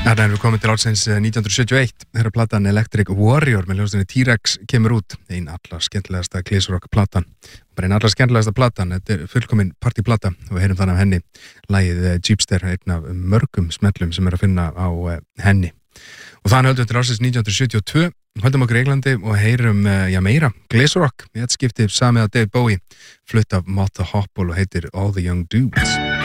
Þarna erum við komin til ársins 1971 þegar platan Electric Warrior með hljómsveitinni T-Rex kemur út, ein allra skemmtilegasta Gleysrock platan, bara ein allra skemmtilegasta platan. Þetta fullkomin partyplata og við heyrum þannig af henni lagið Jeepster, einn af mörgum smellum sem að finna á henni. Og þannig höldum við til ársins 1972, höldum okkur í Englandi og heyrum meira Gleysrock. Þetta skipti samið af David Bowie, flutt af Mott the Hoople og heitir All the Young Dudes.